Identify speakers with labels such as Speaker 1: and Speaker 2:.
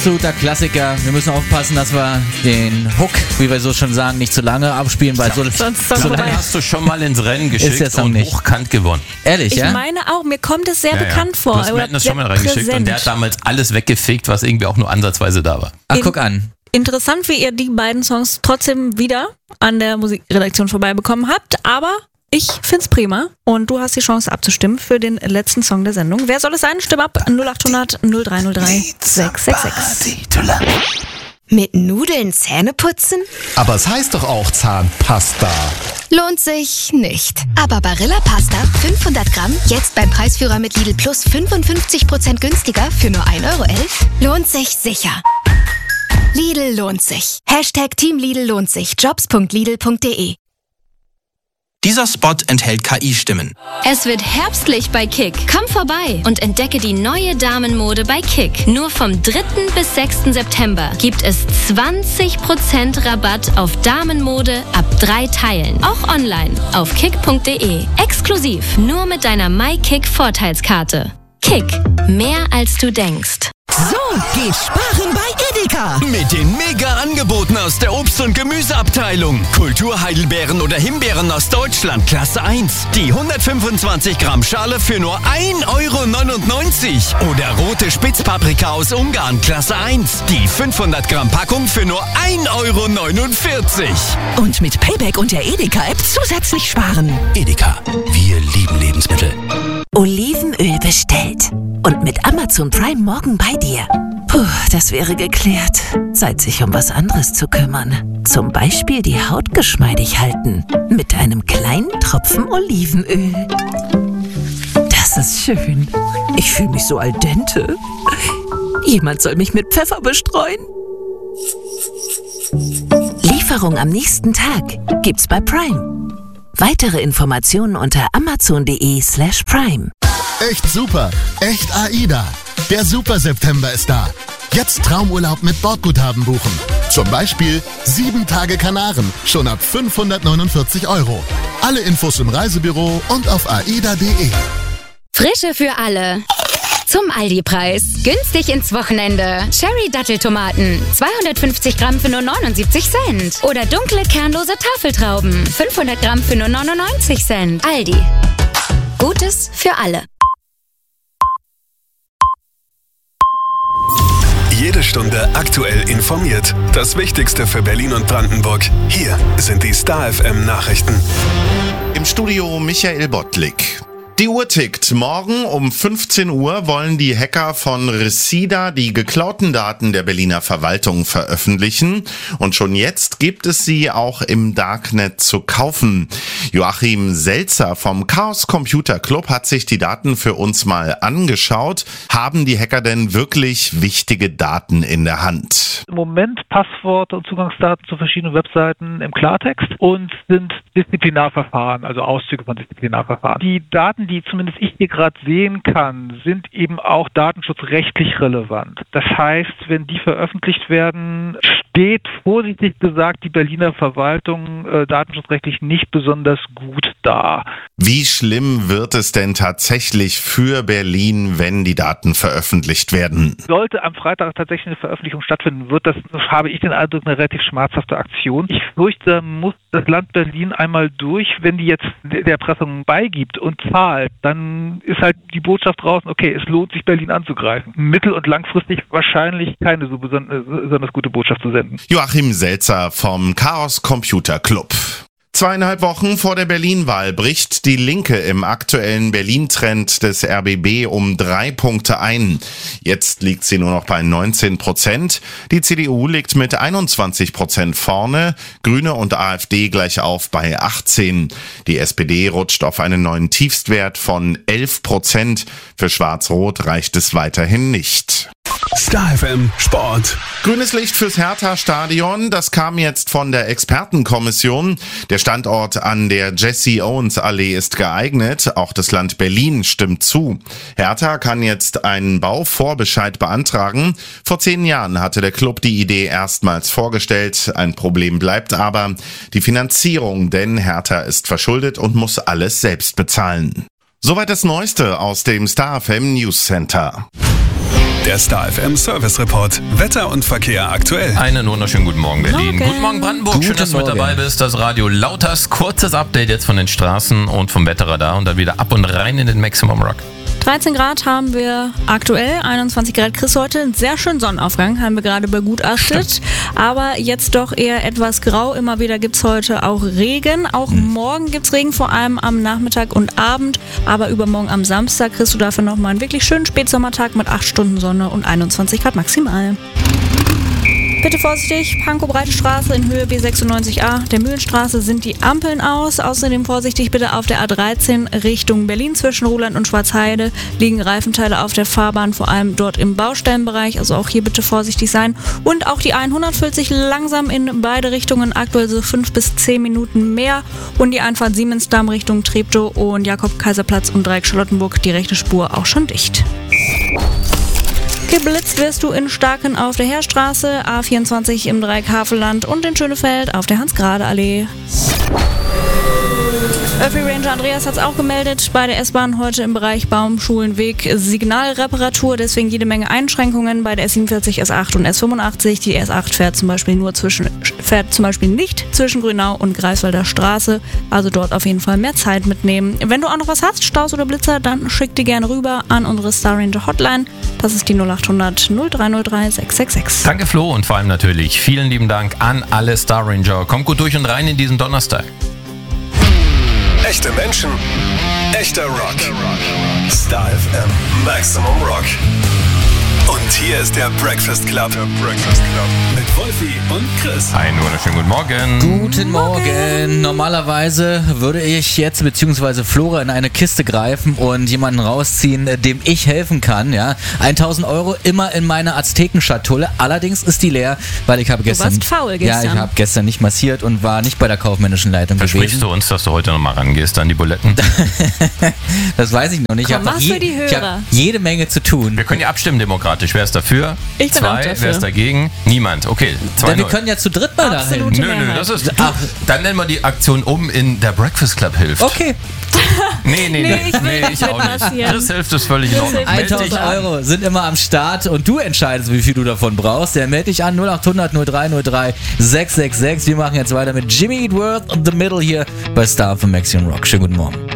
Speaker 1: absoluter Klassiker. Wir müssen aufpassen, dass wir den Hook, wie wir so schon sagen, nicht zu lange abspielen, weil sonst
Speaker 2: Dann hast du schon mal ins Rennen geschickt und
Speaker 1: nicht
Speaker 2: hochkant gewonnen.
Speaker 1: Ehrlich,
Speaker 3: ich
Speaker 1: ja?
Speaker 3: Ich meine auch, mir kommt es sehr bekannt vor.
Speaker 2: Du hast Madness schon mal reingeschickt und der hat damals alles weggefegt, was irgendwie auch nur ansatzweise da war.
Speaker 1: Ach, guck an.
Speaker 3: Interessant, wie ihr die beiden Songs trotzdem wieder an der Musikredaktion vorbeibekommen habt, aber ich find's prima und du hast die Chance abzustimmen für den letzten Song der Sendung. Wer soll es sein? Stimm ab 0800 0303 666.
Speaker 4: Mit Nudeln Zähne putzen?
Speaker 5: Aber es heißt doch auch Zahnpasta.
Speaker 4: Lohnt sich nicht. Aber Barilla Pasta 500 Gramm, jetzt beim Preisführer mit Lidl Plus 55% günstiger für nur 1,11 € lohnt sich sicher. Lidl lohnt sich. Hashtag Team Lidl lohnt sich. Jobs.lidl.de.
Speaker 6: Dieser Spot enthält KI-Stimmen.
Speaker 7: Es wird herbstlich bei Kick. Komm vorbei und entdecke die neue Damenmode bei Kick. Nur vom 3. bis 6. September gibt es 20% Rabatt auf Damenmode ab 3 Teilen. Auch online auf kick.de. Exklusiv nur mit deiner MyKick-Vorteilskarte. Kick. Mehr als du denkst.
Speaker 8: So geht sparen bei Edeka. Mit den Mega-Angeboten aus der Obst- und Gemüseabteilung. Kulturheidelbeeren oder Himbeeren aus Deutschland, Klasse 1. Die 125 Gramm Schale für nur 1,99 € Oder rote Spitzpaprika aus Ungarn, Klasse 1. Die 500 Gramm Packung für nur 1,49 €.
Speaker 9: Und mit Payback und der Edeka-App zusätzlich sparen.
Speaker 6: Edeka, wir lieben Lebensmittel.
Speaker 9: Olivenöl bestellt. Und mit Amazon Prime morgen bei dir. Puh, das wäre geklärt. Zeit, sich um was anderes zu kümmern. Zum Beispiel die Haut geschmeidig halten. Mit einem kleinen Tropfen Olivenöl. Das ist schön. Ich fühle mich so al dente. Jemand soll mich mit Pfeffer bestreuen. Lieferung am nächsten Tag gibt's bei Prime. Weitere Informationen unter amazon.de/prime.
Speaker 5: Echt super, echt AIDA. Der Super September ist da. Jetzt Traumurlaub mit Bordguthaben buchen. Zum Beispiel 7 Tage Kanaren, schon ab 549 €. Alle Infos im Reisebüro und auf aida.de.
Speaker 7: Frische für alle. Zum Aldi-Preis. Günstig ins Wochenende. Cherry-Datteltomaten. 250 Gramm für nur 79 Cent. Oder dunkle, kernlose Tafeltrauben. 500 Gramm für nur 99 Cent. Aldi. Gutes für alle.
Speaker 10: Jede Stunde aktuell informiert. Das Wichtigste für Berlin und Brandenburg. Hier sind die Star FM Nachrichten.
Speaker 11: Im Studio Michael Bottlik. Die Uhr tickt. Morgen um 15 Uhr wollen die Hacker von Resida die geklauten Daten der Berliner Verwaltung veröffentlichen. Und schon jetzt gibt es sie auch im Darknet zu kaufen. Joachim Selzer vom Chaos Computer Club hat sich die Daten für uns mal angeschaut. Haben die Hacker denn wirklich wichtige Daten in der Hand?
Speaker 12: Im Moment Passworte und Zugangsdaten zu verschiedenen Webseiten im Klartext und sind Disziplinarverfahren, also Auszüge von Disziplinarverfahren. Die Daten, die zumindest ich hier gerade sehen kann, sind eben auch datenschutzrechtlich relevant. Das heißt, wenn die veröffentlicht werden, steht vorsichtig gesagt die Berliner Verwaltung datenschutzrechtlich nicht besonders gut da.
Speaker 11: Wie schlimm wird es denn tatsächlich für Berlin, wenn die Daten veröffentlicht werden?
Speaker 12: Sollte am Freitag tatsächlich eine Veröffentlichung stattfinden, wird das, habe ich den Eindruck, eine relativ schmerzhafte Aktion. Ich fürchte, muss das Land Berlin einmal durch, wenn die jetzt der Erpressung beigibt und zahlt, dann ist halt die Botschaft draußen, okay, es lohnt sich, Berlin anzugreifen. Mittel- und langfristig wahrscheinlich keine so besonders gute Botschaft zu senden.
Speaker 11: Joachim Selzer vom Chaos Computer Club. 2,5 Wochen vor der Berlin-Wahl bricht die Linke im aktuellen Berlin-Trend des RBB um 3 Punkte ein. Jetzt liegt sie nur noch bei 19%. Die CDU liegt mit 21% vorne, Grüne und AfD gleich auf bei 18%. Die SPD rutscht auf einen neuen Tiefstwert von 11%. Für Schwarz-Rot reicht es weiterhin nicht.
Speaker 10: Star FM Sport.
Speaker 11: Grünes Licht fürs Hertha-Stadion, das kam jetzt von der Expertenkommission. Der Standort an der Jesse-Owens-Allee ist geeignet, auch das Land Berlin stimmt zu. Hertha kann jetzt einen Bauvorbescheid beantragen. Vor 10 Jahren hatte der Club die Idee erstmals vorgestellt. Ein Problem bleibt aber die Finanzierung, denn Hertha ist verschuldet und muss alles selbst bezahlen. Soweit das Neueste aus dem Star FM News Center.
Speaker 10: Der Star FM Service Report. Wetter und Verkehr aktuell.
Speaker 2: Einen wunderschönen guten Morgen, Berlin. Guten Morgen, Brandenburg. Schön, dass du mit dabei bist. Das Radio Lauters. Kurzes Update jetzt von den Straßen und vom Wetterradar und dann wieder ab und rein in den Maximum Rock.
Speaker 3: 13 Grad haben wir aktuell, 21 Grad kriegst du heute. Einen sehr schönen Sonnenaufgang haben wir gerade begutachtet. Aber jetzt doch eher etwas grau. Immer wieder gibt es heute auch Regen. Auch morgen gibt es Regen, vor allem am Nachmittag und Abend. Aber übermorgen am Samstag kriegst du dafür nochmal einen wirklich schönen Spätsommertag mit 8 Stunden Sonne und 21 Grad maximal. Bitte vorsichtig, Pankow-Breite-Straße in Höhe B96a der Mühlenstraße sind die Ampeln aus. Außerdem vorsichtig bitte auf der A13 Richtung Berlin zwischen Ruhland und Schwarzheide liegen Reifenteile auf der Fahrbahn, vor allem dort im Baustellenbereich. Also auch hier bitte vorsichtig sein. Und auch die 100 fühlt sich langsam in beide Richtungen, aktuell so 5 bis 10 Minuten mehr. Und die Einfahrt Siemensdamm Richtung Treptow und Jakob-Kaiser-Platz und Dreieck Charlottenburg, die rechte Spur auch schon dicht. Geblitzt wirst du in Starken auf der Heerstraße, A24 im Dreieck Havelland und in Schönefeld auf der Hans-Grade-Allee. Öffi Ranger Andreas hat es auch gemeldet, bei der S-Bahn heute im Bereich Baumschulenweg Signalreparatur, deswegen jede Menge Einschränkungen bei der S47, S8 und S85. Die S8 fährt zum Beispiel nicht zwischen Grünau und Greifswalder Straße, also dort auf jeden Fall mehr Zeit mitnehmen. Wenn du auch noch was hast, Staus oder Blitzer, dann schick die gerne rüber an unsere Star Ranger Hotline. Das ist die 0800 0303 666.
Speaker 2: Danke Flo und vor allem natürlich vielen lieben Dank an alle Star Ranger. Kommt gut durch und rein in diesen Donnerstag.
Speaker 10: Echte Menschen, echter Rock. Star FM Maximum Rock. Und hier ist der Breakfast Club. Mit Wolfi und Chris.
Speaker 2: Einen wunderschönen guten Morgen.
Speaker 1: Guten Morgen. Normalerweise würde ich jetzt bzw. Flora in eine Kiste greifen und jemanden rausziehen, dem ich helfen kann. Ja, 1.000 Euro immer in meiner Aztekenschatulle. Allerdings ist die leer, weil ich habe gestern...
Speaker 3: Du warst faul gestern.
Speaker 1: Ja, ich habe gestern nicht massiert und war nicht bei der kaufmännischen Leitung gewesen.
Speaker 2: Versprichst du uns, dass du heute nochmal rangehst an die Buletten?
Speaker 1: Das weiß ich noch nicht.
Speaker 3: Komm, was für die Hörer.
Speaker 1: Ich habe jede Menge zu tun.
Speaker 2: Wir können ja abstimmen demokratisch. Wer ist dafür?
Speaker 3: Ich bin auch dafür.
Speaker 2: Wer ist dagegen? Niemand. Okay, 2-0.
Speaker 1: Wir können ja zu dritt mal dahin.
Speaker 2: Nö, das ist... Dann nennen wir die Aktion in der Breakfast Club hilft.
Speaker 1: Okay.
Speaker 2: Nee, ich auch nicht. Das hilft, ist völlig in Ordnung.
Speaker 1: 1.000 Euro sind immer am Start und du entscheidest, wie viel du davon brauchst. Der melde dich an 0800 0303 666. Wir machen jetzt weiter mit Jimmy Eat World und The Middle hier bei Star von Maximum Rock. Schönen guten Morgen.